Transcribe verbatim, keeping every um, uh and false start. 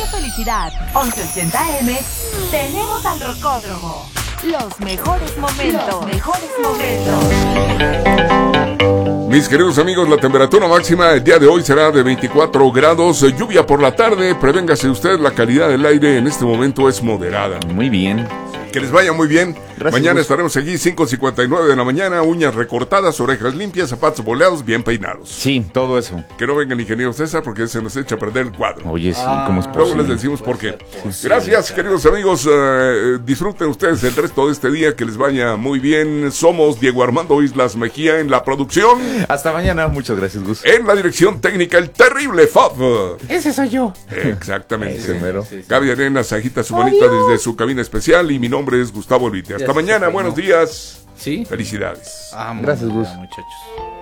Radio Felicidad, once ochenta eme, tenemos al Rocódromo. Los mejores momentos. Los mejores momentos. Mis queridos amigos, la temperatura máxima el día de hoy será de veinticuatro grados, lluvia por la tarde, prevéngase usted, la calidad del aire en este momento es moderada. Muy bien. Que les vaya muy bien. Gracias, Mañana Gus. estaremos aquí cinco cincuenta y nueve de la mañana, uñas recortadas, orejas limpias, zapatos boleados, bien peinados. Sí, todo eso. Que no venga el ingeniero César porque se nos echa a perder el cuadro. Oye, sí, Ah, ¿cómo es Luego posible? les decimos por qué. Gracias, queridos amigos. eh, disfruten ustedes el resto de este día. Que les vaya muy bien. Somos Diego Armando Islas Mejía en la producción. Hasta mañana, muchas gracias, Gus. En la dirección técnica, el terrible Fab. Ese soy yo. Exactamente. Ese mero. Gaby Arenas agita su manita desde su cabina especial. Y mi nombre es Gustavo Olvite. Hasta Ya se mañana. fue, Buenos ¿no? días. ¿Sí? Felicidades. Ah, Gracias, muy Gus. bien, muchachos.